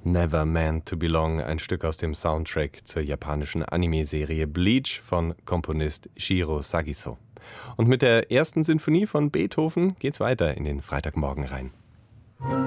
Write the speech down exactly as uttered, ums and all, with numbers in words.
Never Meant to Belong, ein Stück aus dem Soundtrack zur japanischen Anime-Serie Bleach von Komponist Shiro Sagiso. Und mit der ersten Sinfonie von Beethoven geht's weiter in den Freitagmorgen rein.